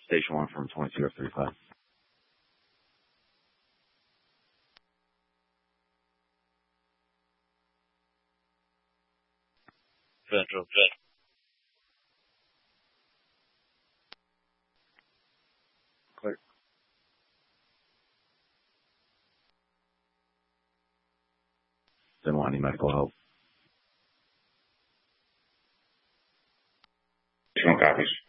Station 1 from 2235. Central. Clear. Didn't want any medical help. Additional copies.